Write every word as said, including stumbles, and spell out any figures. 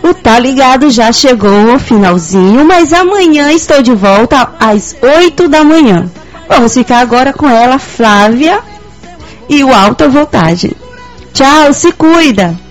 O Tá Ligado já chegou ao finalzinho, mas amanhã estou de volta às oito da manhã. Vamos ficar agora com ela, Flávia, e o Alta Voltagem. Tchau, se cuida!